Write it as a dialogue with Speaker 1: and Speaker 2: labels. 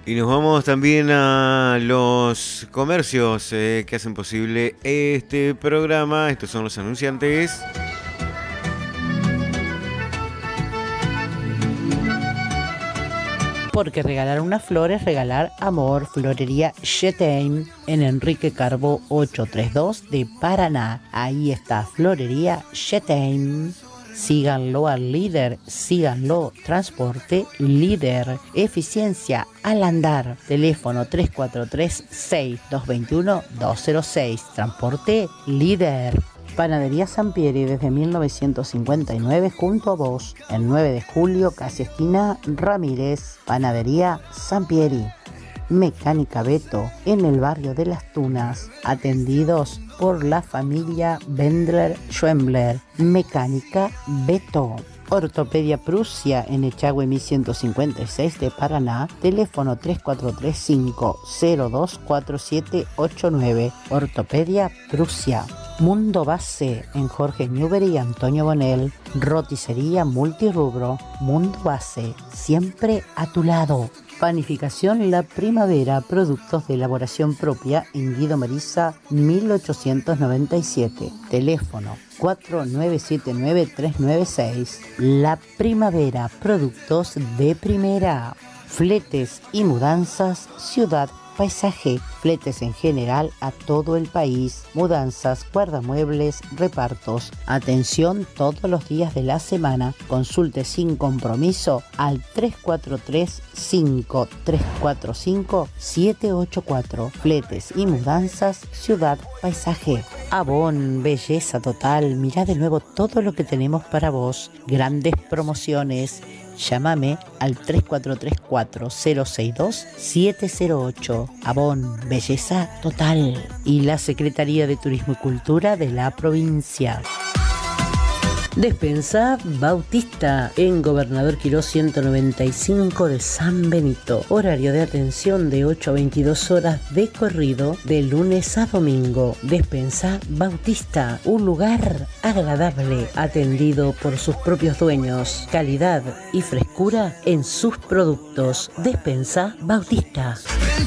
Speaker 1: Y nos vamos también a los comercios que hacen posible este programa. Estos son los anunciantes.
Speaker 2: Porque regalar una flor es regalar amor. Florería Chetain en Enrique Carbó 832 de Paraná. Ahí está Florería Chetain. Síganlo al líder, síganlo, transporte líder, eficiencia al andar, teléfono 343-6221-206, transporte líder. Panadería Sampieri desde 1959 junto a vos, el 9 de julio, casi esquina Ramírez, Panadería Sampieri. Mecánica Beto en el barrio de Las Tunas, atendidos por la familia Bendler-Schwembler. Mecánica Beto. Ortopedia Prusia en Echagüe 1156 de Paraná, teléfono 3435-024789. Ortopedia Prusia. Mundo Base en Jorge Newbery y Antonio Bonel. Roticería multirrubro. Mundo Base, siempre a tu lado. Panificación La Primavera, productos de elaboración propia en Guido Mariza 1897. Teléfono 4979-396. La Primavera, productos de primera. Fletes y mudanzas Ciudad Paisaje, fletes en general a todo el país, mudanzas, guardamuebles, repartos. Atención todos los días de la semana. Consulte sin compromiso al 343-5345-784. Fletes y mudanzas Ciudad Paisaje. Avon, belleza total. Mirá de nuevo todo lo que tenemos para vos. Grandes promociones. Llámame al 3434-062-708. Avon, belleza total. Y la Secretaría de Turismo y Cultura de la provincia. Despensa Bautista en Gobernador Quirós 195 de San Benito. Horario de atención de 8 a 22 horas de corrido de lunes a domingo. Despensa Bautista, un lugar agradable, atendido por sus propios dueños. Calidad y frescura en sus productos. Despensa Bautista.